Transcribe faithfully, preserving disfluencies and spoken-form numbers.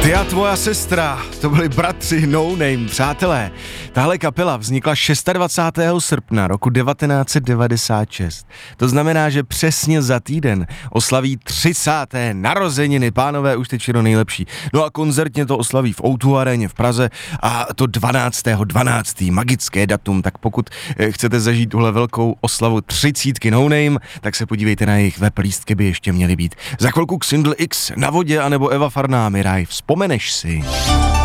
Ty a tvoja sestra, to byli bratři No Name, přátelé. Tahle kapela vznikla dvacátého šestého srpna roku devatenáct set devadesát šest. To znamená, že přesně za týden oslaví třicáté narozeniny. Pánové, už teď všechno nejlepší. No a koncertně to oslaví v ó dva aréně v Praze a to dvanáctého dvanáctého magické datum. Tak pokud chcete zažít tuhle velkou oslavu třicítky No Name, tak se podívejte na jejich web, lístky by ještě měly být. Za chvilku Xindl X, Na vodě, anebo Eva Farná, Miraj, vzpomeneš si.